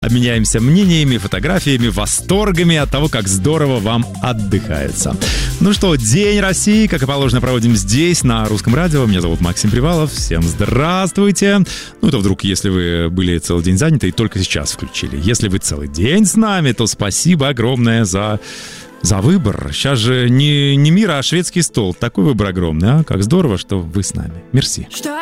Обменяемся мнениями, фотографиями, восторгами от того, как здорово вам отдыхается. Ну что, День России, как и положено, проводим здесь, на Русском радио. Меня зовут Максим Привалов. Всем здравствуйте. Ну, это вдруг, если вы были целый день заняты и только сейчас включили. Если вы целый день с нами, то спасибо огромное за выбор. Сейчас же не мир, а шведский стол. Такой выбор огромный, а? Как здорово, что вы с нами. Мерси.